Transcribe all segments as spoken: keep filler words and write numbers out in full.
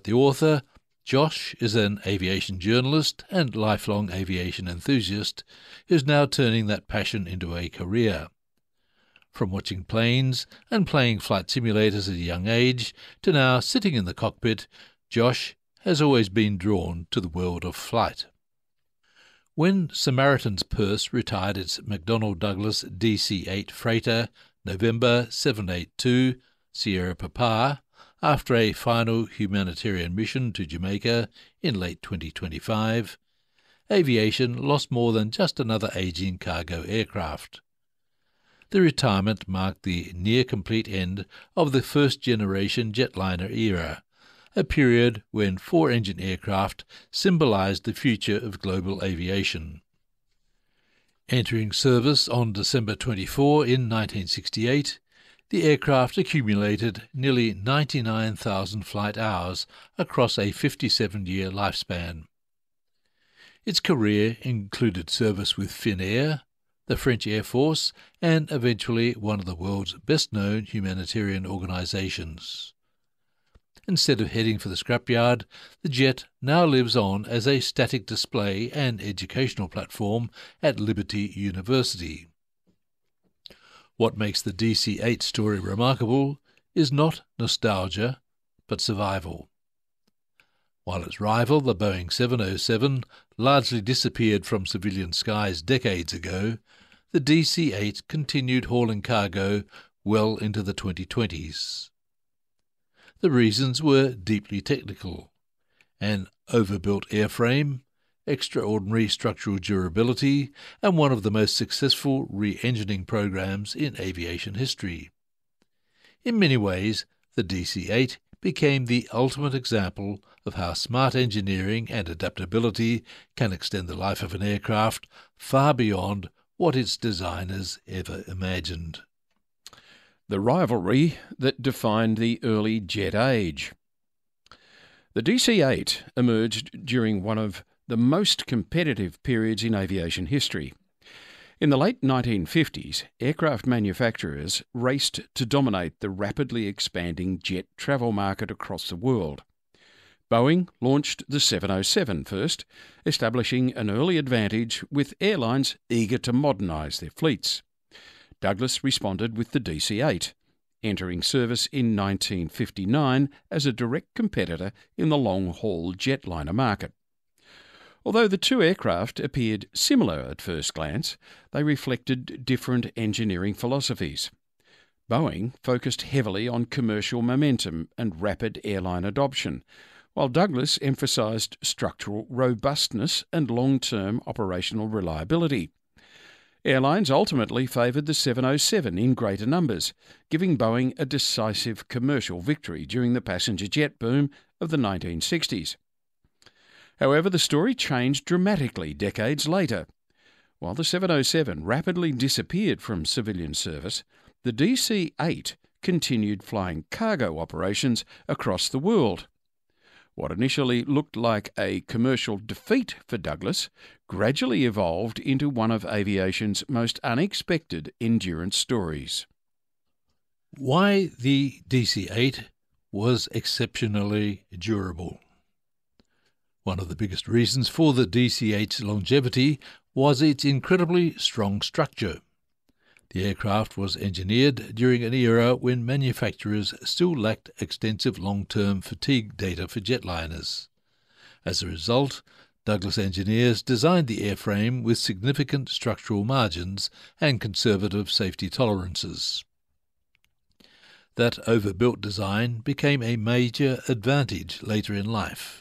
the author, Josh is an aviation journalist and lifelong aviation enthusiast who is now turning that passion into a career. From watching planes and playing flight simulators at a young age to now sitting in the cockpit, Josh has always been drawn to the world of flight. When Samaritan's Purse retired its McDonnell Douglas D C eight freighter November seven eight two Sierra Papa after a final humanitarian mission to Jamaica in late twenty twenty-five, aviation lost more than just another aging cargo aircraft. The retirement marked the near-complete end of the first-generation jetliner era, a period when four-engine aircraft symbolized the future of global aviation. Entering service on December twenty-fourth in nineteen sixty-eight, the aircraft accumulated nearly ninety-nine thousand flight hours across a fifty-seven-year lifespan. Its career included service with Finnair, the French Air Force, and eventually one of the world's best-known humanitarian organizations. Instead of heading for the scrapyard, the jet now lives on as a static display and educational platform at Liberty University. What makes the D C eight story remarkable is not nostalgia, but survival. While its rival, the Boeing seven oh seven, largely disappeared from civilian skies decades ago, the D C eight continued hauling cargo well into the twenty twenties. The reasons were deeply technical: an overbuilt airframe, extraordinary structural durability, and one of the most successful re-engineering programs in aviation history. In many ways, the D C eight became the ultimate example of how smart engineering and adaptability can extend the life of an aircraft far beyond what its designers ever imagined. The rivalry that defined the early jet age. The D C eight emerged during one of the most competitive periods in aviation history. In the late nineteen fifties, aircraft manufacturers raced to dominate the rapidly expanding jet travel market across the world. Boeing launched the seven oh seven first, establishing an early advantage with airlines eager to modernise their fleets. Douglas responded with the D C eight, entering service in nineteen fifty-nine as a direct competitor in the long-haul jetliner market. Although the two aircraft appeared similar at first glance, they reflected different engineering philosophies. Boeing focused heavily on commercial momentum and rapid airline adoption, while Douglas emphasised structural robustness and long-term operational reliability. Airlines ultimately favoured the seven oh seven in greater numbers, giving Boeing a decisive commercial victory during the passenger jet boom of the nineteen sixties. However, the story changed dramatically decades later. While the seven oh seven rapidly disappeared from civilian service, the D C eight continued flying cargo operations across the world. What initially looked like a commercial defeat for Douglas gradually evolved into one of aviation's most unexpected endurance stories. Why the D C eight was exceptionally durable. One of the biggest reasons for the D C eight's longevity was its incredibly strong structure. The aircraft was engineered during an era when manufacturers still lacked extensive long-term fatigue data for jetliners. As a result, Douglas engineers designed the airframe with significant structural margins and conservative safety tolerances. That overbuilt design became a major advantage later in life.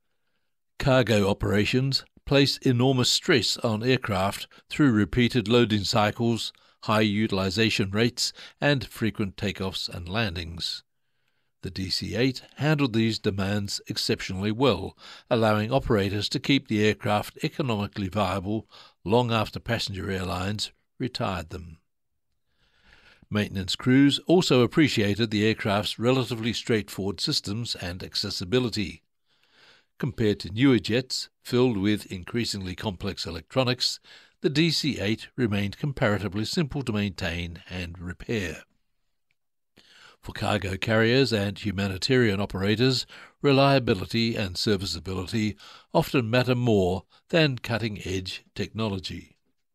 Cargo operations place enormous stress on aircraft through repeated loading cycles, high utilization rates, and frequent takeoffs and landings. The D C eight handled these demands exceptionally well, allowing operators to keep the aircraft economically viable long after passenger airlines retired them. Maintenance crews also appreciated the aircraft's relatively straightforward systems and accessibility. Compared to newer jets, filled with increasingly complex electronics, the D C eight remained comparatively simple to maintain and repair. For cargo carriers and humanitarian operators, reliability and serviceability often matter more than cutting-edge technology.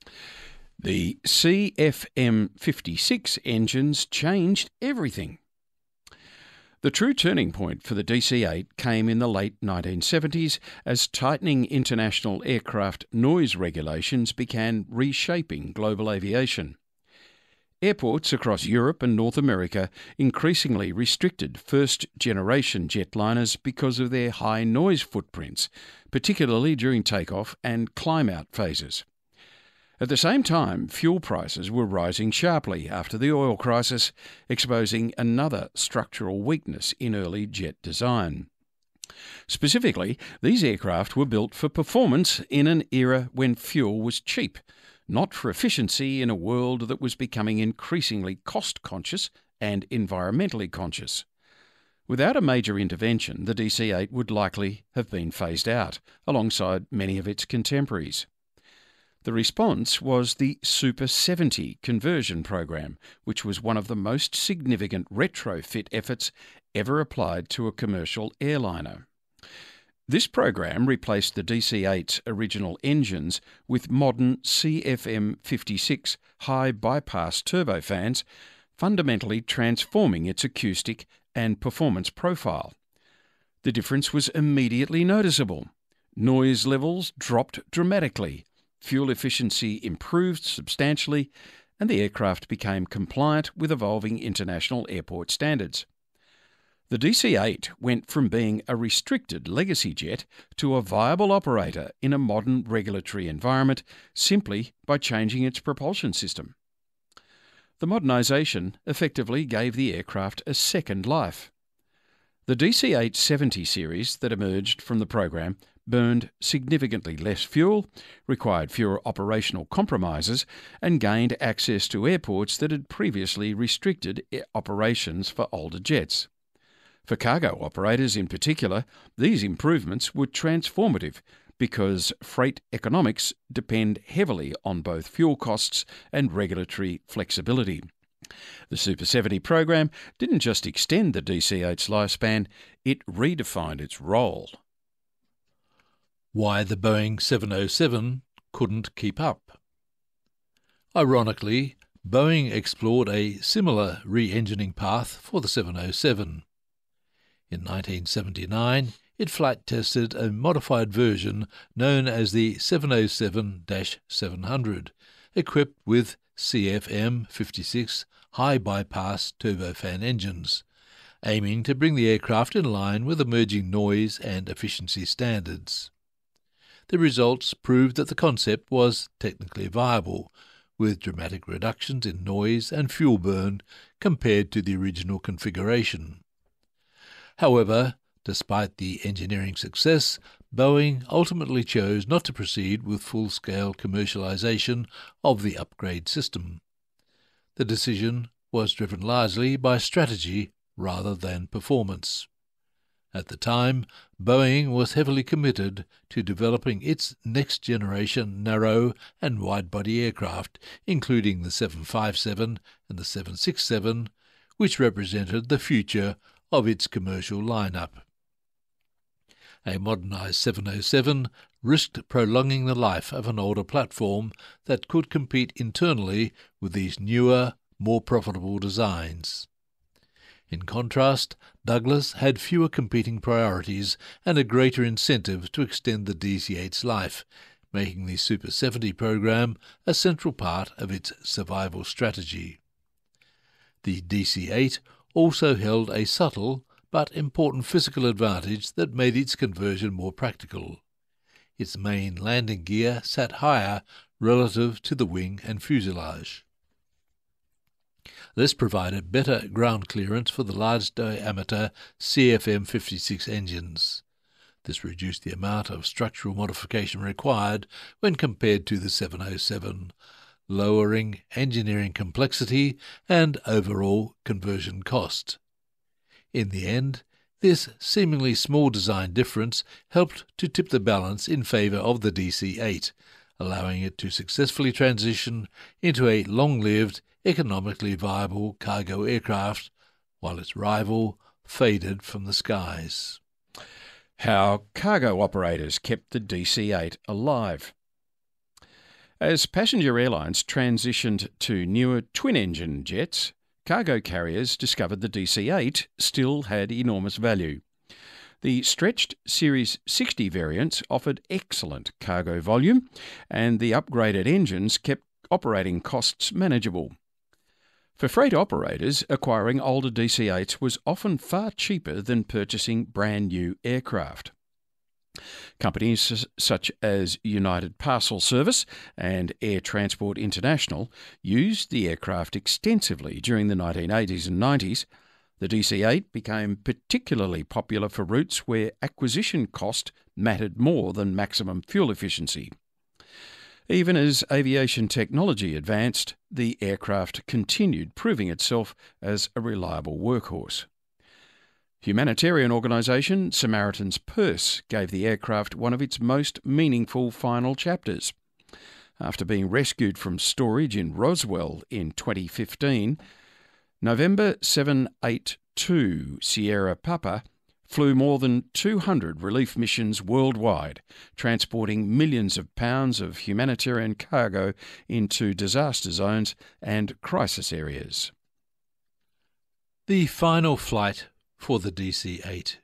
The C F M fifty-six engines changed everything. The true turning point for the D C eight came in the late nineteen seventies as tightening international aircraft noise regulations began reshaping global aviation. Airports across Europe and North America increasingly restricted first-generation jetliners because of their high noise footprints, particularly during takeoff and climb-out phases. At the same time, fuel prices were rising sharply after the oil crisis, exposing another structural weakness in early jet design. Specifically, these aircraft were built for performance in an era when fuel was cheap, not for efficiency in a world that was becoming increasingly cost-conscious and environmentally conscious. Without a major intervention, the D C eight would likely have been phased out, alongside many of its contemporaries. The response was the Super seventy conversion program, which was one of the most significant retrofit efforts ever applied to a commercial airliner. This program replaced the D C eight's original engines with modern C F M fifty-six high bypass turbofans, fundamentally transforming its acoustic and performance profile. The difference was immediately noticeable. Noise levels dropped dramatically, fuel efficiency improved substantially, and the aircraft became compliant with evolving international airport standards. The D C eight went from being a restricted legacy jet to a viable operator in a modern regulatory environment simply by changing its propulsion system. The modernisation effectively gave the aircraft a second life. The D C eight seventy series that emerged from the program burned significantly less fuel, required fewer operational compromises, and gained access to airports that had previously restricted operations for older jets. For cargo operators in particular, these improvements were transformative because freight economics depend heavily on both fuel costs and regulatory flexibility. The Super seventy program didn't just extend the D C eight's lifespan, it redefined its role. Why the Boeing seven oh seven couldn't keep up. Ironically, Boeing explored a similar re-engineering path for the seven oh seven. In nineteen seventy-nine, it flight tested a modified version known as the seven oh seven dash seven hundred, equipped with C F M fifty-six high bypass turbofan engines, aiming to bring the aircraft in line with emerging noise and efficiency standards. The results proved that the concept was technically viable, with dramatic reductions in noise and fuel burn compared to the original configuration. However, despite the engineering success, Boeing ultimately chose not to proceed with full-scale commercialization of the upgrade system. The decision was driven largely by strategy rather than performance. At the time, Boeing was heavily committed to developing its next-generation narrow and wide-body aircraft, including the seven fifty-seven and the seven sixty-seven, which represented the future of its commercial lineup. A modernised seven oh seven risked prolonging the life of an older platform that could compete internally with these newer, more profitable designs. In contrast, Douglas had fewer competing priorities and a greater incentive to extend the D C eight's life, making the Super seventy program a central part of its survival strategy. The D C eight also held a subtle but important physical advantage that made its conversion more practical. Its main landing gear sat higher relative to the wing and fuselage. This provided better ground clearance for the large-diameter C F M fifty-six engines. This reduced the amount of structural modification required when compared to the seven oh seven, lowering engineering complexity and overall conversion cost. In the end, this seemingly small design difference helped to tip the balance in favour of the D C eight, allowing it to successfully transition into a long-lived, economically viable cargo aircraft while its rival faded from the skies. How cargo operators kept the D C eight alive. As passenger airlines transitioned to newer twin-engine jets, cargo carriers discovered the D C eight still had enormous value. The stretched Series sixty variants offered excellent cargo volume, and the upgraded engines kept operating costs manageable. For freight operators, acquiring older D C eights was often far cheaper than purchasing brand new aircraft. Companies such as United Parcel Service and Air Transport International used the aircraft extensively during the nineteen eighties and nineties. The D C eight became particularly popular for routes where acquisition cost mattered more than maximum fuel efficiency. Even as aviation technology advanced, the aircraft continued proving itself as a reliable workhorse. Humanitarian organisation Samaritan's Purse gave the aircraft one of its most meaningful final chapters. After being rescued from storage in Roswell in twenty fifteen, November seven eighty-two Sierra Papa flew more than two hundred relief missions worldwide, transporting millions of pounds of humanitarian cargo into disaster zones and crisis areas. The final flight for the D C eight.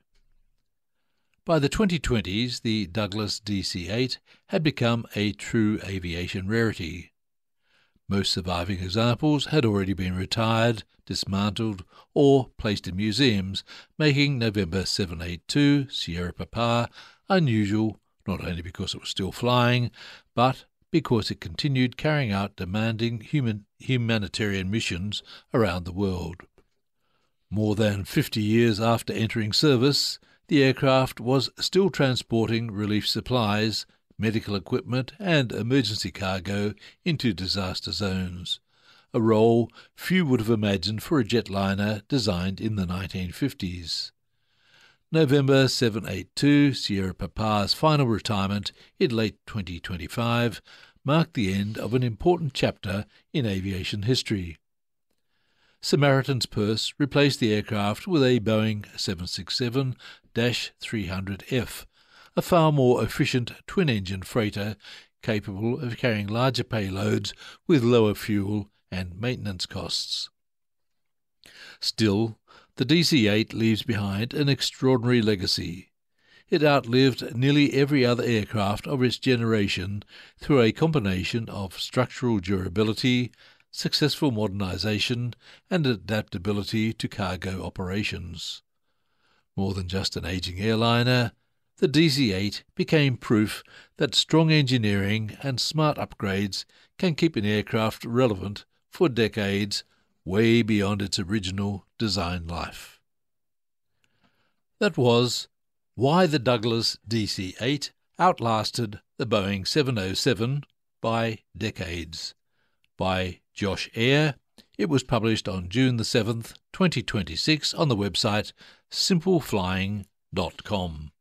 By the twenty twenties, the Douglas D C eight had become a true aviation rarity. Most surviving examples had already been retired, dismantled, or placed in museums, making November seven eighty-two Sierra Papa unusual not only because it was still flying, but because it continued carrying out demanding human humanitarian missions around the world. More than fifty years after entering service, the aircraft was still transporting relief supplies, medical equipment and emergency cargo into disaster zones, a role few would have imagined for a jetliner designed in the nineteen fifties. November seven eighty-two Sierra Papa's final retirement in late twenty twenty-five marked the end of an important chapter in aviation history. Samaritan's Purse replaced the aircraft with a Boeing seven sixty-seven three hundred F, a far more efficient twin-engine freighter capable of carrying larger payloads with lower fuel and maintenance costs. Still, the D C eight leaves behind an extraordinary legacy. It outlived nearly every other aircraft of its generation through a combination of structural durability, successful modernisation and adaptability to cargo operations. More than just an ageing airliner, the D C eight became proof that strong engineering and smart upgrades can keep an aircraft relevant for decades, way beyond its original design life. That was Why the Douglas D C eight Outlasted the Boeing seven oh seven by Decades, by Josh Eyre. It was published on June the seventh, twenty twenty-six on the website simple flying dot com.